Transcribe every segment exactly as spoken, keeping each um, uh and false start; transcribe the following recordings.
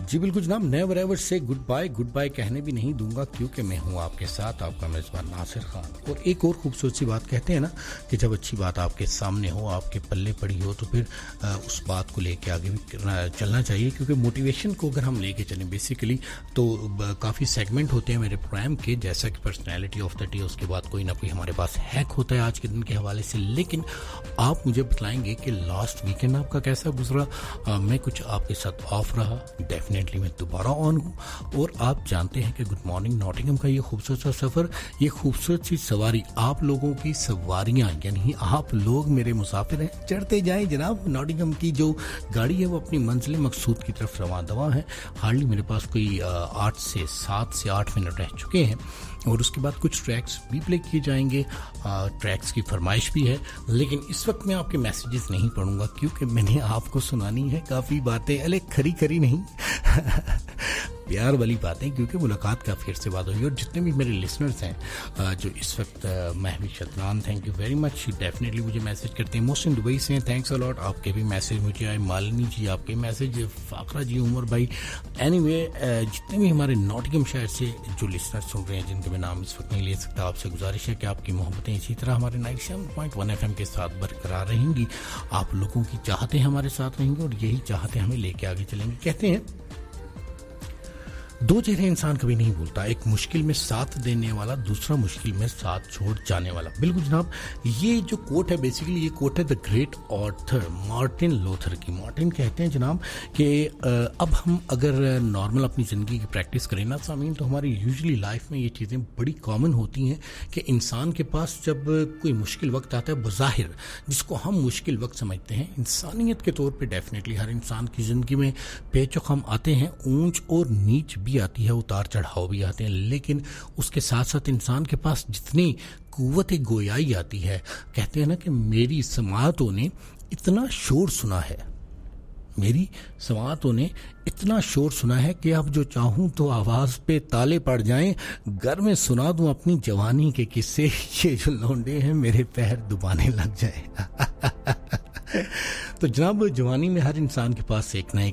जी बिल्कुल जनाब, never ever से गुड बाय गुड बाय कहने भी नहीं दूंगा क्योंकि मैं हूं आपके साथ, आपका मेज़बान नासिर खान। और एक और खूबसूरत सी बात कहते हैं ना कि जब अच्छी बात आपके सामने हो, आपके पल्ले पड़ी हो, तो फिर आ, उस बात को लेके आगे भी चलना चाहिए, क्योंकि मोटिवेशन को अगर हम लेके चलें बेसिकली तो काफ़ी सेगमेंट होते हैं मेरे प्रोग्राम के, जैसा कि पर्सनैलिटी ऑफ द डे, उसके बाद कोई ना कोई हमारे पास हैक होता है आज के दिन के हवाले से। लेकिन आप मुझे बताएंगे कि लास्ट वीकेंड आपका कैसा गुजरा। आ, मैं कुछ आपके साथ ऑफ रहा, डेफिनेटली मैं दोबारा ऑन हूँ। और आप जानते हैं कि गुड मॉर्निंग नॉटिंघम का ये खूबसूरत सा सफ़र, ये खूबसूरत सी सवारी, आप लोगों की सवारियाँ, यानी आप लोग मेरे मुसाफिर हैं, चढ़ते जाएं जनाब। नॉटिंघम की जो गाड़ी है वो अपनी मंजिल मकसूद की तरफ रवां दवा है। हार्डली मेरे पास कोई आठ से सात से आठ मिनट रह चुके हैं और उसके बाद कुछ ट्रैक्स भी प्ले किए जाएंगे। ट्रैक्स की फरमाइश भी है, लेकिन इस वक्त मैं आपके मैसेजेस नहीं पढ़ूंगा क्योंकि मैंने आपको सुनानी है काफ़ी बातें, अरे खरी खरी नहीं प्यार वाली बातें, क्योंकि मुलाकात काफ़ी अर्से बाद हुई। और जितने भी मेरे लिसनर्स हैं जो इस वक्त, Mahvi Adnan, thank you very much, definitely मुझे मैसेज करते हैं। मोहसिन दुबई से थैंक्स अ लॉट, आपके भी मैसेज मुझे आए। मालिनी जी आपके मैसेज, फाकरा जी, उमर भाई, एनीवे जितने भी हमारे नॉटिंघम शहर से जो लिसनर्स सुन रहे हैं जिनके मैं नाम इस वक्त नहीं ले सकता, आपसे गुजारिश है कि आपकी मोहब्बतें इसी तरह हमारे ninety seven point one F M के साथ बरकरार रहेंगी। आप लोगों की चाहतें हमारे साथ रहेंगी और यही चाहतें हमें लेके आगे चलेंगे। कहते हैं दो चेहरे इंसान कभी नहीं भूलता, एक मुश्किल में साथ देने वाला, दूसरा मुश्किल में साथ छोड़ जाने वाला। बिल्कुल जनाब, ये जो कोट है बेसिकली ये कोट है the great author Martin Luther की। मार्टिन कहते हैं जनाब कि अब हम अगर नॉर्मल अपनी ज़िंदगी की प्रैक्टिस करें ना सामीन, तो हमारी यूजुअली लाइफ में ये चीज़ें बड़ी कॉमन होती हैं कि इंसान के पास जब कोई मुश्किल वक्त आता है, बज़ाहिर जिसको हम मुश्किल वक्त समझते हैं, इंसानियत के तौर पर डेफिनेटली हर इंसान की ज़िंदगी में पेचोखम आते हैं, ऊंच और नीच भी आती है, उतार चढ़ाव भी आते हैं, लेकिन उसके साथ साथ इंसान के पास जितनी कुव्वत गोयाई आती है, कहते हैं ना कि मेरी समाअतों ने इतना शोर सुना है, मेरी समाअतों ने इतना शोर सुना है कि अब जो चाहूं तो आवाज पे ताले पड़ जाएं, घर में सुना दूं अपनी जवानी के किस्से, ये जो लौंडे हैं मेरे पैर दुबाने लग जाए। तो जनाब, जवानी में हर इंसान के पास एक ना एक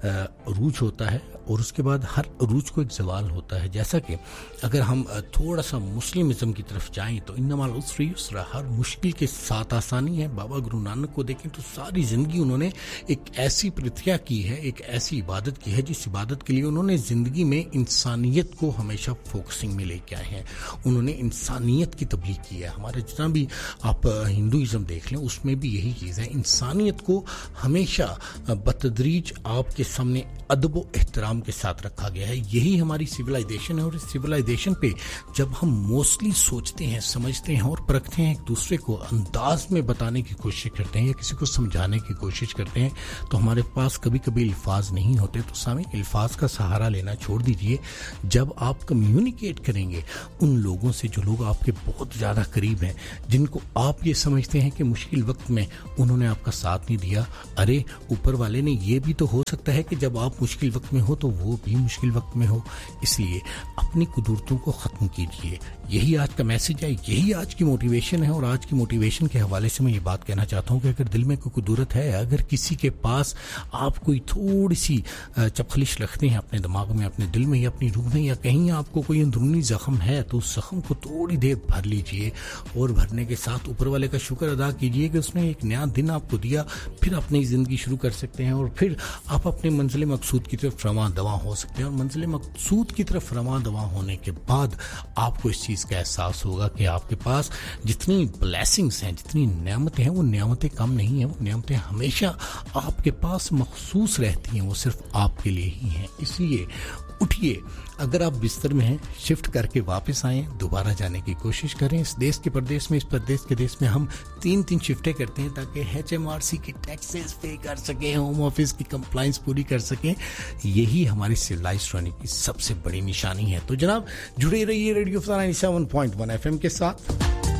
रूज होता है और उसके बाद हर रूज को एक जवाल होता है। जैसा कि अगर हम थोड़ा सा मुस्लिमिज्म की तरफ जाएं तो इन्नमल उसरि युस्रा, हर मुश्किल के साथ आसानी है। बाबा गुरु नानक को देखें तो सारी जिंदगी उन्होंने एक ऐसी प्रतिज्ञा की है, एक ऐसी इबादत की है जिस इबादत के लिए उन्होंने जिंदगी में इंसानियत को हमेशा फोकसिंग में लेके आए हैं। उन्होंने इंसानियत की तबलीग की है। हमारे जितना भी आप हिंदुइज्म देख लें उसमें भी यही चीज़ है, इंसानियत को हमेशा बतदरीज आपके सामने अदब व एहतराम के साथ रखा गया है। यही हमारी सिविलाइजेशन है और इस सिविलाइजेशन पे जब हम मोस्टली सोचते हैं, समझते हैं और परखते हैं, एक दूसरे को अंदाज में बताने की कोशिश करते हैं या किसी को समझाने की कोशिश करते हैं, तो हमारे पास कभी कभी अल्फाज नहीं होते। तो सामने अल्फाज का सहारा लेना छोड़ दीजिए। जब आप कम्युनिकेट करेंगे उन लोगों से जो लोग आपके बहुत ज़्यादा करीब हैं, जिनको आप ये समझते हैं कि मुश्किल वक्त में उन्होंने आपका साथ नहीं दिया, अरे ऊपर वाले ने ये भी तो हो सकता है कि जब आप मुश्किल वक्त में हो तो वो भी मुश्किल वक्त में हो। इसलिए अपनी कुदरतों को ख़त्म कीजिए। यही आज का मैसेज है, यही आज की मोटिवेशन है। और आज की मोटिवेशन के हवाले से मैं ये बात कहना चाहता हूँ कि अगर दिल में कोई कुदरत है, अगर किसी के पास आप कोई थोड़ी सी चपखलिश रखते हैं अपने दिमाग में, अपने दिल में या अपनी रूह में, या कहीं आपको कोई अंदरूनी जख्म है, तो उस जख्म को थोड़ी देर भर लीजिए और भरने के साथ ऊपर वाले का शुक्र अदा कीजिए कि उसने एक नया दिन आपको दिया। फिर अपनी ज़िंदगी शुरू कर सकते हैं और फिर आप अपने मंजिल मकसूद की तरफ रवां दवा हो सकते हैं। और मंजिल मकसूद की तरफ रवां दवा होने के बाद आपको इस चीज़ का एहसास होगा कि आपके पास जितनी ब्लेसिंग्स हैं, जितनी नेमतें हैं, वो नेमतें कम नहीं हैं, वो नेमतें हमेशा आपके पास मखसूस रहती हैं, वो सिर्फ आपके लिए ही हैं। इसलिए उठिए, अगर आप बिस्तर में हैं, शिफ्ट करके वापस आएँ, दोबारा जाने की कोशिश करें। इस देश के प्रदेश में, इस प्रदेश के देश में हम तीन तीन शिफ्टें करते हैं ताकि एच एम आर सी की टैक्सेस पे कर सकें, होम ऑफिस की कंप्लाइंस पूरी कर सकें। यही हमारी सिविलाइज्ड रहने की सबसे बड़ी निशानी है। तो जनाब जुड़े रहिए radio ninety seven point one F M के साथ।